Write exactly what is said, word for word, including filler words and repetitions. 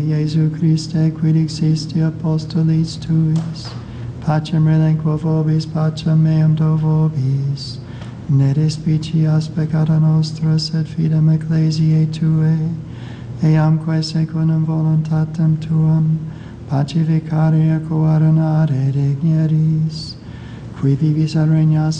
Iesu Christe, quid existi apostolis tuis, pacem relinquo vobis, pacem meam do vobis, ne despicias peccata nostra, sed fidem ecclesiae Tuae, eamque secundum voluntatem Tuam, pacificare et coordinare digneris, qui vivis et regnas